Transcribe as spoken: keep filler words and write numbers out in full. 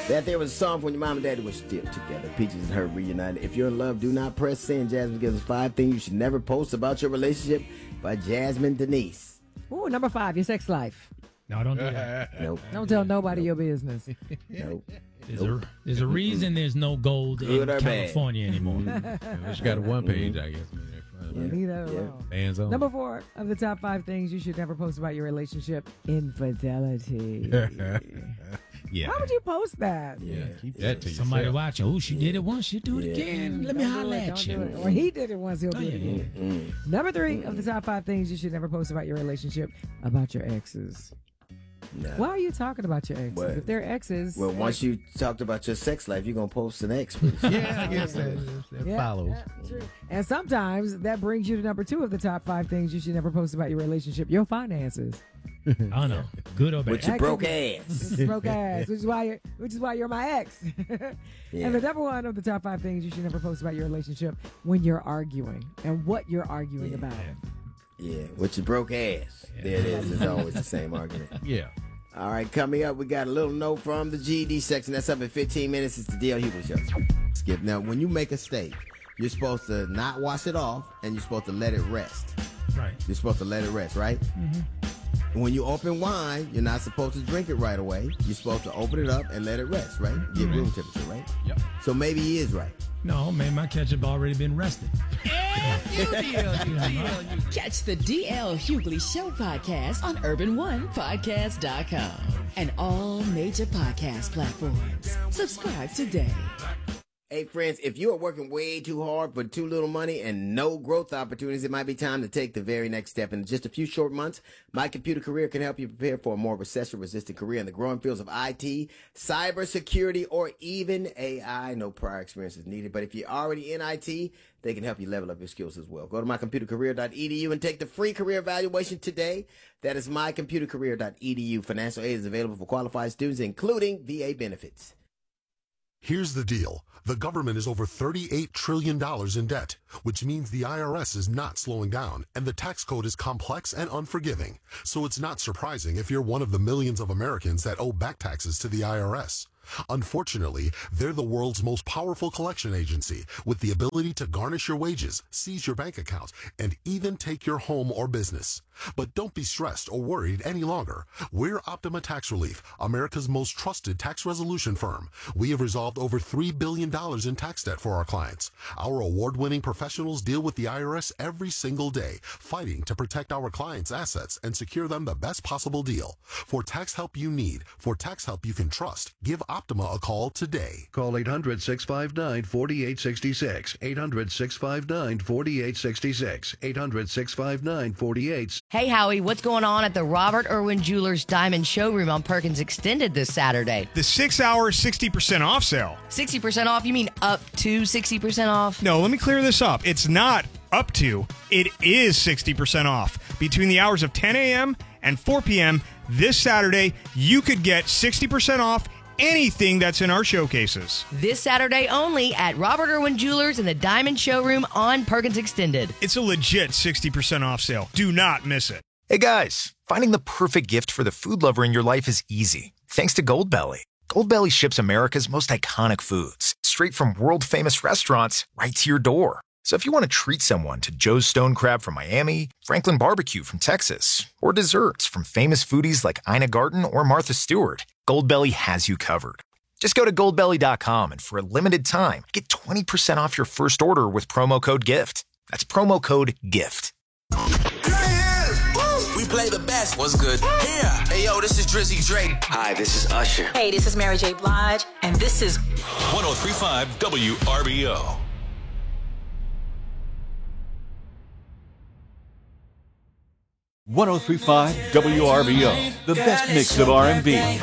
That there was a song when your mom and daddy were still together. Peaches and Herb reunited. If you're in love, do not press send. Jasmine gives us five things you should never post about your relationship by Jasmine Denise. Ooh, number five, your sex life. No, don't do that. Nope. Don't tell nobody Nope. your business. Nope. There's, Nope. a, there's a reason there's no gold Good in or bad. California anymore. Unless you got a one page, I guess. Yeah. Leave that Yeah. alone. Hands on. Number four of the top five things you should never post about your relationship: infidelity. Yeah. Why would you post that? Yeah, keep that to Somebody yourself. watching. Oh, she did it once. She'll do it Yeah. again. Let me Don't do holler it, at don't do you. it. Or he did it once, he'll Oh, do it yeah. again. Number three of the top five things you should never post about your relationship: about your exes. Nah. Why are you talking about your exes? What? If they're exes, Well, once you talked about your sex life, you're going to post an ex. pretty soon. Yeah, I guess that, that Yeah, follows. yeah, true. And sometimes that brings you to number two of the top five things you should never post about your relationship: your finances. I don't know. Good or bad. With your That broke could be- ass. broke ass, which is why you're, which is why you're my ex. Yeah. And the number one of the top five things you should never post about your relationship: when you're arguing and what you're arguing about. Yeah, with your broke ass. There it is. It's always the same argument. Yeah. All right, coming up, we got a little note from the G E D section. That's up in fifteen minutes. It's the D L Hughley Show. Skip. Now, when you make a steak, you're supposed to not wash it off, and you're supposed to let it rest. Right. You're supposed to let it rest, right? Mm-hmm. When you open wine, you're not supposed to drink it right away. You're supposed to open it up and let it rest, right? Get room temperature, right? Yep. So maybe he is right. No, man, my ketchup already been rested. Catch the D L Hughley Show podcast on urban one podcast dot com and all major podcast platforms. Subscribe today. Hey, friends, if you are working way too hard for too little money and no growth opportunities, it might be time to take the very next step. In just a few short months, My Computer Career can help you prepare for a more recession-resistant career in the growing fields of I T, cybersecurity, or even A I. No prior experience is needed, but if you're already in I T, they can help you level up your skills as well. Go to my computer career dot e d u and take the free career evaluation today. That is my computer career dot e d u. Financial aid is available for qualified students, including V A benefits. Here's the deal. The government is over thirty-eight trillion dollars in debt, which means the I R S is not slowing down, and the tax code is complex and unforgiving. So it's not surprising if you're one of the millions of Americans that owe back taxes to the I R S. Unfortunately, they're the world's most powerful collection agency with the ability to garnish your wages, seize your bank account, and even take your home or business. But don't be stressed or worried any longer. We're Optima Tax Relief, America's most trusted tax resolution firm. We have resolved over three billion dollars in tax debt for our clients. Our award-winning professionals deal with the I R S every single day, fighting to protect our clients' assets and secure them the best possible deal. For tax help you need, for tax help you can trust, give Optima a call today. Call eight hundred, six five nine, four eight six six. eight hundred, six five nine, four eight six six. eight hundred, six five nine, four eight. Hey, Howie, what's going on at the Robert Irwin Jewelers Diamond Showroom on Perkins Extended this Saturday? The six-hour sixty percent off sale. sixty percent off? You mean up to sixty percent off? No, let me clear this up. It's not up to. It is sixty percent off. Between the hours of ten a.m. and four p.m. this Saturday, you could get sixty percent off anything that's in our showcases. This Saturday only at Robert Irwin Jewelers in the Diamond Showroom on Perkins Extended. It's a legit sixty percent off sale. Do not miss it. Hey guys, finding the perfect gift for the food lover in your life is easy. Thanks to Goldbelly. Goldbelly ships America's most iconic foods straight from world-famous restaurants right to your door. So if you want to treat someone to Joe's Stone Crab from Miami, Franklin Barbecue from Texas, or desserts from famous foodies like Ina Garten or Martha Stewart, Goldbelly has you covered. Just go to goldbelly dot com and for a limited time, get twenty percent off your first order with promo code GIFT. That's promo code GIFT. We play the best. What's good? Here. Hey, yo, this is Drizzy Drake. Hi, this is Usher. Hey, this is Mary J. Blige, and this is one oh three point five W R B O. one oh three point five W R B O, the best mix of R and B.